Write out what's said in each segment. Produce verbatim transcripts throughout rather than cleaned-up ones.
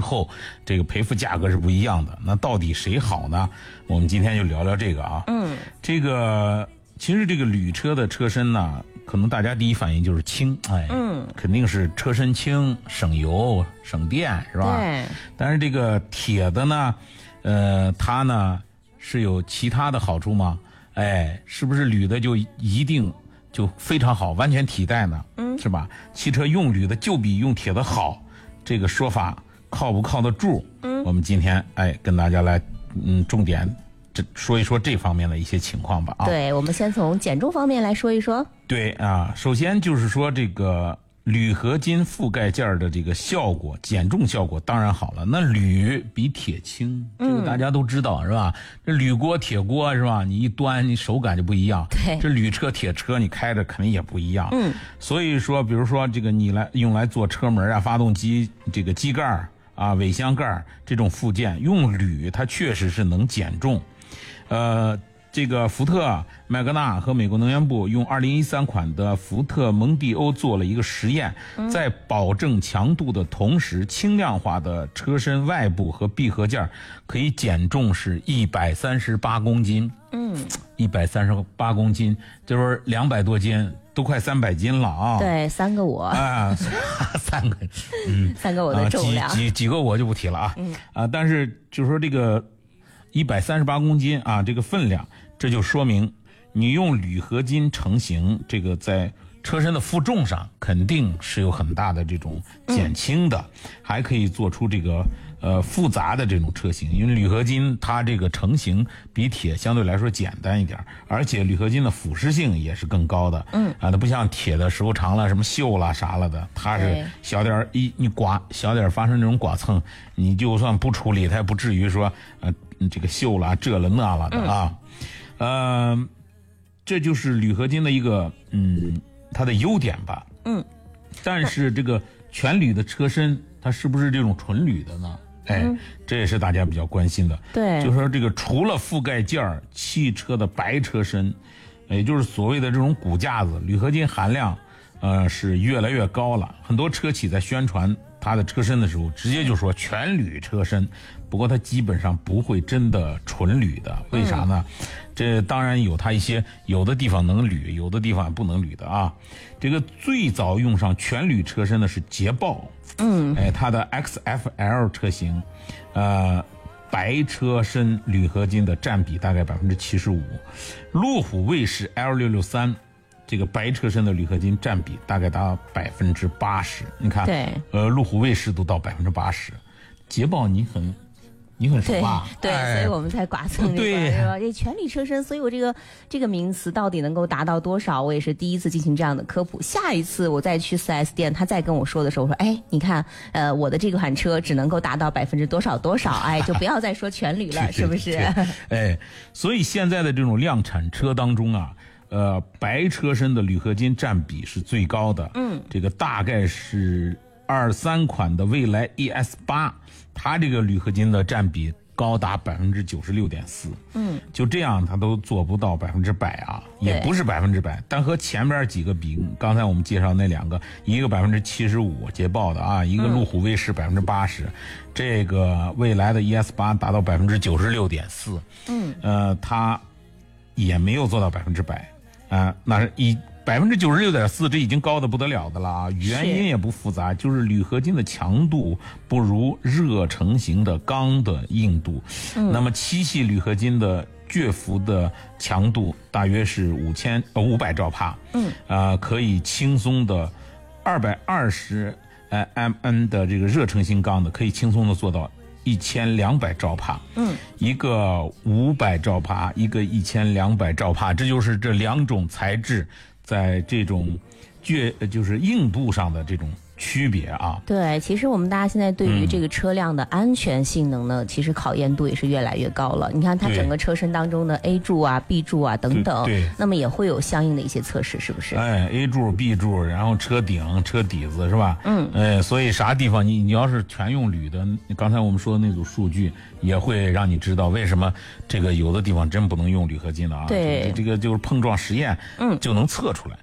后，这个赔付价格是不一样的。那到底谁好呢？我们今天就聊聊这个啊。 嗯， 这个其实这个铝车的车身呢，可能大家第一反应就是轻，哎， 嗯， 肯定是车身轻，省油省电，是吧？ 对。 但是这个铁的呢，呃，它呢是有其他的好处吗？哎，是不是铝的就一定就非常好，完全替代呢？嗯，是吧？汽车用铝的就比用铁的好，这个说法靠不靠得住？嗯，我们今天哎跟大家来嗯重点这说一说这方面的一些情况吧。啊， 对，我们先从减重方面来说一说。 对啊，首先就是说这个铝合金覆盖件的这个效果，减重效果当然好了。那铝比铁轻，这个大家都知道、嗯、是吧？这铝锅铁锅是吧？你一端你手感就不一样。 对， 这铝车铁车你开着肯定也不一样。 嗯， 所以说比如说这个你来用来做车门啊、发动机这个机盖啊、尾箱盖这种附件，用铝它确实是能减重。呃。这个福特、麦格纳和美国能源部用二零一三款的福特蒙迪欧做了一个实验，在保证强度的同时，轻量化的车身外部和闭合件可以减重是一百三十八公斤。 嗯， 一百三十八公斤，就是两百多斤，都快三百斤了啊！ 对，三个我啊，三个，嗯， 三个我的重量， 啊、几几几个我就不提了啊。 嗯啊，但是就是说这个一百三十八公斤啊，这个分量。这就说明你用铝合金成型，这个在车身的负重上肯定是有很大的这种减轻的、嗯、还可以做出这个呃复杂的这种车型，因为铝合金它这个成型比铁相对来说简单一点，而且铝合金的腐蚀性也是更高的。嗯啊，它不像铁的时候长了什么锈了啥了的，它是小点一你刮小点发生这种刮蹭，你就算不处理它也不至于说呃这个锈了这了那了的啊。嗯呃，这就是铝合金的一个嗯，它的优点吧。嗯，但是这个全铝的车身，它是不是这种纯铝的呢？哎，嗯、这也是大家比较关心的。 对， 就是说这个除了覆盖件儿，汽车的白车身，也就是所谓的这种骨架子，铝合金含量呃是越来越高了。很多车企在宣传它的车身的时候，直接就说全铝车身。不过它基本上不会真的纯铝的，为啥呢？嗯、这当然有它一些有的地方能铝，有的地方不能铝的啊。这个最早用上全铝车身的是捷豹，嗯，哎，它的 X F L 车型，呃，白车身铝合金的占比大概百分之七十五，路虎卫士 L 六六三。这个白车身的铝合金占比大概达百分之八十，你看， 对， 呃，路虎卫士都到百分之八十，捷豹你很。你很熟吧？ 对，对哎、所以我们才剐蹭这对是吧？这全铝车身，所以我这个这个名词到底能够达到多少？我也是第一次进行这样的科普。下一次我再去 四 S 店，他再跟我说的时候，我说，哎，你看，呃，我的这款车只能够达到百分之多少多少，哎，就不要再说全铝了，是不是？ 哎，所以现在的这种量产车当中啊。呃，白车身的铝合金占比是最高的，嗯，这个大概是二三款的蔚来 E S 八，它这个铝合金的占比高达百分之九十六点四，嗯，就这样它都做不到百分之百啊，也不是百分之百，但和前边几个比，刚才我们介绍那两个，一个百分之七十五捷豹的啊，一个路虎卫士百分之八十，这个蔚来的 E S 八达到百分之九十六点四，嗯，呃，它也没有做到百分之百。啊，那是以百分之九十六点四，这已经高的不得了的了啊！原因也不复杂，就是铝合金的强度不如热成型的钢的硬度。嗯，那么七系铝合金的倔幅的强度大约是五千呃五百兆帕。嗯，啊、呃，可以轻松的二百二十呃 mm 的这个热成型钢的，可以轻松的做到。一千两百兆帕，嗯，一个五百兆帕，一个一千两百兆帕，这就是这两种材质在这种倔就是硬度上的这种区别啊。 对，其实我们大家现在对于这个车辆的安全性能呢，嗯、其实考验度也是越来越高了。你看它整个车身当中的 A 柱啊、B 柱啊等等， 对，对那么也会有相应的一些测试，是不是？ 哎 ，A 柱、B 柱，然后车顶、车底子是吧？嗯，哎，所以啥地方你你要是全用铝的，刚才我们说的那组数据也会让你知道为什么这个有的地方真不能用铝合金的啊。 对， 这, 这个就是碰撞实验，嗯，就能测出来。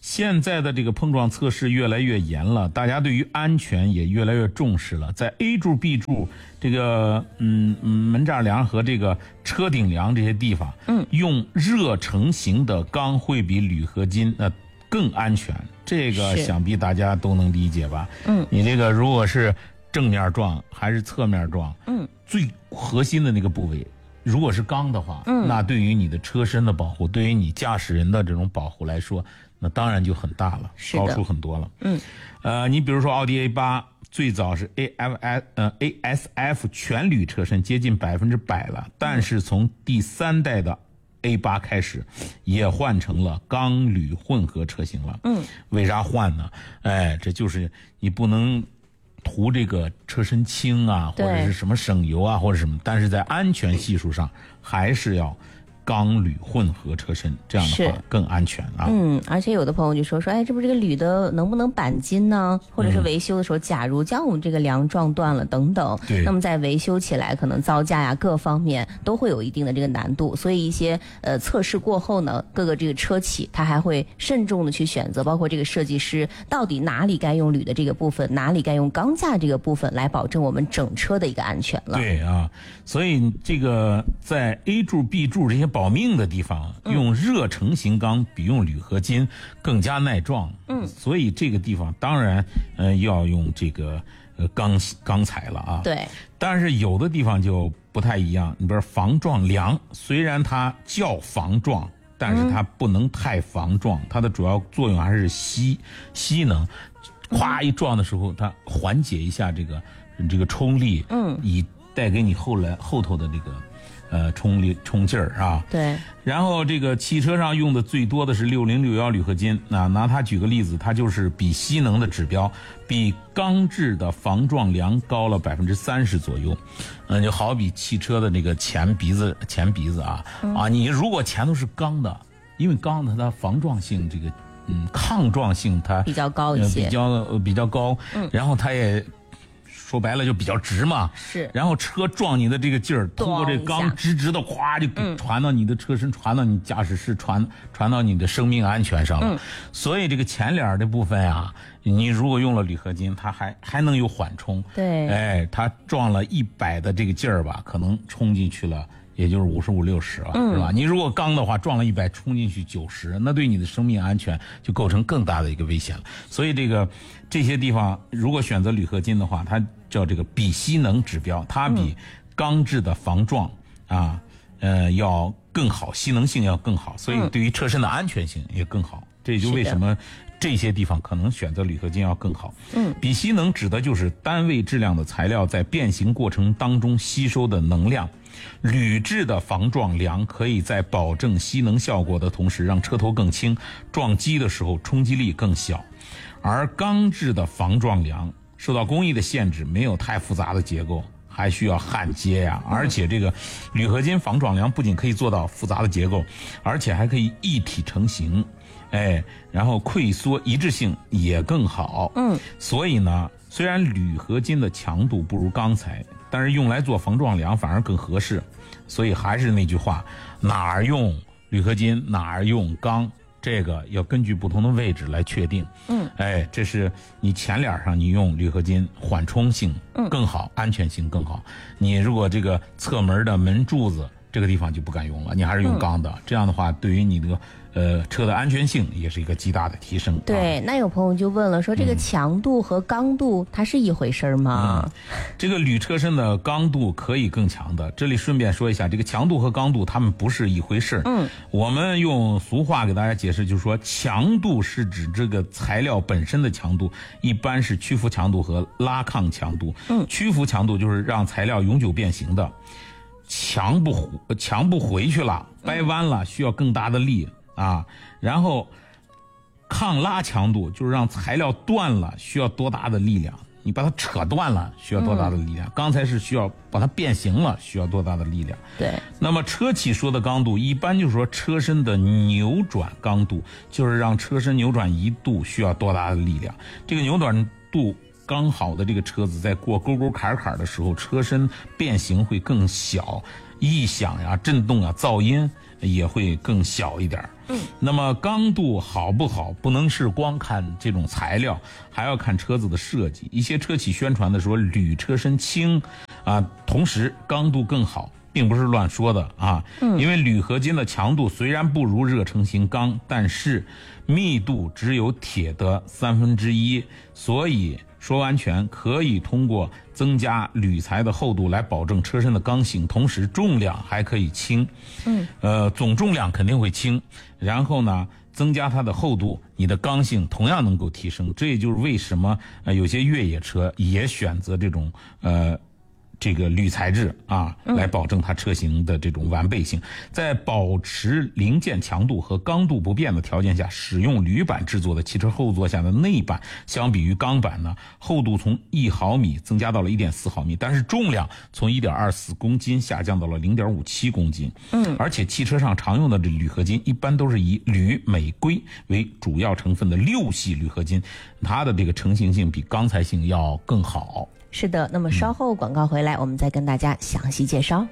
现在的这个碰撞测试越来越严了，大家对于安全也越来越重视了。在 A 柱、B 柱这个嗯嗯门栅梁和这个车顶梁这些地方，嗯，用热成型的钢会比铝合金那、呃、更安全。这个想必大家都能理解吧？嗯，你这个如果是正面撞还是侧面撞，嗯，最核心的那个部位。如果是钢的话，嗯，那对于你的车身的保护，对于你驾驶人的这种保护来说，那当然就很大了，高出很多了。嗯，呃，你比如说奥迪 A 八，最早是 A F S 呃 A S F 全铝车身，接近百分之百了，但是从第三代的 A 八开始，也换成了钢铝混合车型了。嗯，为啥换呢？哎，这就是你不能图这个车身轻啊，或者是什么省油啊，或者什么，但是在安全系数上还是要钢铝混合车身，这样的话更安全啊。 嗯，而且有的朋友就说说，哎，这不这个铝的能不能钣金呢？或者是维修的时候，假如将我们这个梁撞断了等等，对，那么在维修起来可能造价呀各方面都会有一定的这个难度，所以一些呃测试过后呢，各个这个车企它还会慎重的去选择，包括这个设计师到底哪里该用铝的这个部分，哪里该用钢架这个部分，来保证我们整车的一个安全了。 对啊，所以这个在 A 柱、B 柱这些保命的地方，用热成型钢比用铝合金更加耐撞。嗯，所以这个地方当然呃要用这个呃钢钢材了啊。 对， 但是有的地方就不太一样。你比如防撞梁，虽然它叫防撞，但是它不能太防撞，它的主要作用还是吸吸能。咵一撞的时候，它缓解一下这个这个冲力，嗯，以带给你后来后头的这个。呃，冲力冲劲儿啊， 对。 然后这个汽车上用的最多的是六零六一铝合金，那拿它举个例子，它就是比吸能的指标，比钢制的防撞梁高了百分之三十左右。嗯，就好比汽车的那个前鼻子前鼻子啊、嗯、啊，你如果前头是钢的，因为钢的它防撞性这个嗯抗撞性它比较高一些， 呃、比较、呃、比较高，嗯，然后它也。说白了就比较直嘛， 是， 然后车撞你的这个劲儿，通过这钢直直的，咵就给传到你的车身，嗯、传到你驾驶室，传传到你的生命安全上了。嗯、所以这个前脸的部分啊，你如果用了铝合金，它还还能有缓冲。 对， 哎，它撞了一百的这个劲儿吧，可能冲进去了。也就是五十五六十了，嗯、是吧？你如果钢的话，撞了一百冲进去九十，那对你的生命安全就构成更大的一个危险了。所以这个这些地方如果选择铝合金的话，它叫这个比吸能指标，它比钢制的防撞啊呃要更好，吸能性要更好，所以对于车身的安全性也更好。这也就为什么这些地方可能选择铝合金要更好。嗯，比吸能指的就是单位质量的材料在变形过程当中吸收的能量。铝制的防撞梁可以在保证吸能效果的同时，让车头更轻，撞击的时候冲击力更小。而钢制的防撞梁受到工艺的限制，没有太复杂的结构，还需要焊接呀。而且这个铝合金防撞梁不仅可以做到复杂的结构，而且还可以一体成型，哎，然后溃缩一致性也更好。嗯，所以呢，虽然铝合金的强度不如钢材，但是用来做防撞梁反而更合适。所以还是那句话，哪儿用铝合金，哪儿用钢，这个要根据不同的位置来确定。嗯，哎，这是你前脸上你用铝合金，缓冲性更好，安全性更好。你如果这个侧门的门柱子这个地方就不敢用了，你还是用钢的。这样的话，对于你这个呃车的安全性也是一个极大的提升。 对，啊、那有朋友就问了，说这个强度和刚度、嗯、它是一回事吗？ 嗯，这个铝车身的刚度可以更强的。这里顺便说一下，这个强度和刚度它们不是一回事。嗯，我们用俗话给大家解释，就是说强度是指这个材料本身的强度，一般是屈服强度和拉抗强度。嗯，屈服强度就是让材料永久变形的。强不强不回去了，掰弯了，需要更大的力啊。然后抗拉强度就是让材料断了，需要多大的力量？你把它扯断了，需要多大的力量？嗯、刚才是需要把它变形了，需要多大的力量？ 对。 那么车企说的刚度，一般就是说车身的扭转刚度，就是让车身扭转一度需要多大的力量？这个扭转度刚好的这个车子在过沟沟坎坎的时候，车身变形会更小，异响呀、震动啊、噪音， 也会更小一点。嗯，那么刚度好不好，不能是光看这种材料，还要看车子的设计。一些车企宣传的说铝车身轻啊，同时刚度更好，并不是乱说的啊。嗯，因为铝合金的强度虽然不如热成型钢，但是密度只有铁的三分之一，所以说安全可以通过增加铝材的厚度来保证车身的刚性，同时重量还可以轻。嗯，呃，总重量肯定会轻，然后呢，增加它的厚度，你的刚性同样能够提升。这也就是为什么呃有些越野车也选择这种呃。这个铝材质啊，来保证它车型的这种完备性。在保持零件强度和刚度不变的条件下，使用铝板制作的汽车后座下的内板，相比于钢板呢，厚度从一毫米增加到了一点四毫米，但是重量从一点二四公斤下降到了零点五七公斤。嗯，而且汽车上常用的这铝合金一般都是以铝镁硅为主要成分的六系铝合金，它的这个成型性比钢材性要更好。 是的，那么稍后广告回来，嗯、我们再跟大家详细介绍。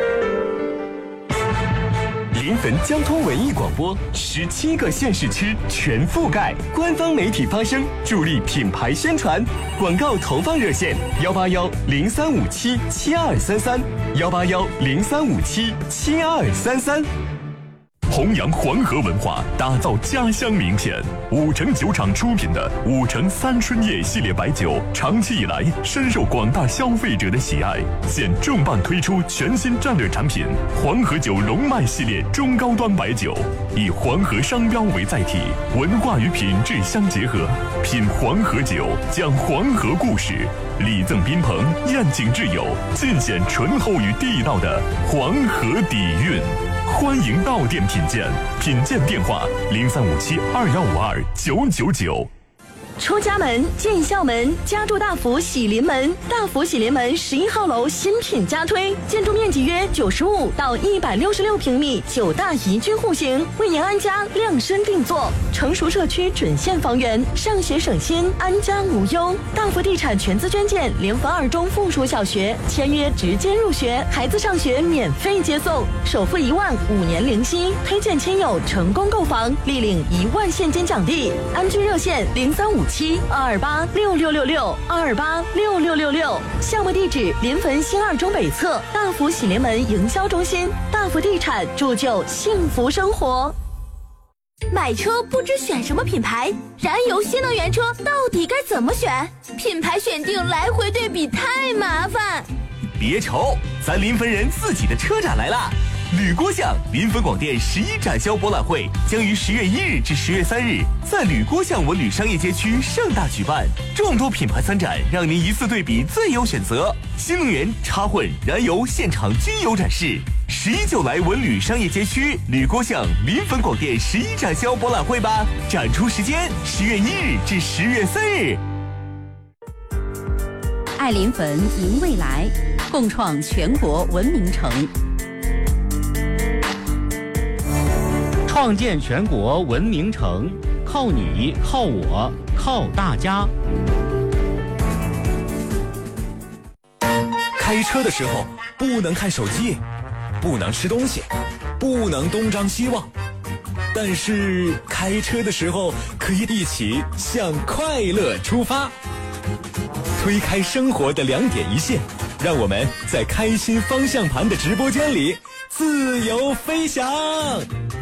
临汾交通文艺广播，十七个县市区全覆盖，官方媒体发声，助力品牌宣传。广告投放热线：幺八幺零三五七七二三三，幺八幺零三五七七二三三。弘扬黄河文化，打造家乡名片。五城酒厂出品的五城三春夜系列白酒，长期以来深受广大消费者的喜爱。现重磅推出全新战略产品黄河酒龙脉系列中高端白酒，以黄河商标为载体，文化与品质相结合。品黄河酒，讲黄河故事，礼赠宾朋，宴请挚友，尽显醇厚与地道的黄河底蕴。欢迎到店品鉴，品鉴电话零三五七二幺五二九九九。 出家门，进校门，家住大福喜临门。大福喜临门十一号楼新品加推，建筑面积约九十五到一百六十六平米，九大宜居户型，为您安家量身定做。成熟社区准现房源，上学省心，安家无忧。大福地产全资捐建临汾二中附属小学，签约直接入学，孩子上学免费接送，首付一万，五年零息。推荐亲友成功购房，立领一万现金奖励。安居热线零三五七二二八六六六六二二八六六六六，项目地址临汾新二中北侧大福喜临门营销中心。大福地产铸就幸福生活。 买车不知选什么品牌，燃油新能源车到底该怎么选？品牌选定来回对比太麻烦。 别愁，咱临汾人自己的车展来了。铝锅巷临汾广电十一展销博览会将于十月一日至十月三日在铝锅巷文旅商业街区盛大举办，众多品牌参展，让您一次对比最优选择。新能源、插混、燃油现场均有展示。十一就来文旅商业街区铝锅巷临汾广电十一展销博览会吧！展出时间十月一日至十月三日。 爱临汾，迎未来，共创全国文明城。 创建全国文明城，靠你，靠我，靠大家。 开车的时候不能看手机，不能吃东西，不能东张西望，但是开车的时候可以一起向快乐出发，推开生活的两点一线，让我们在开心方向盘的直播间里自由飞翔。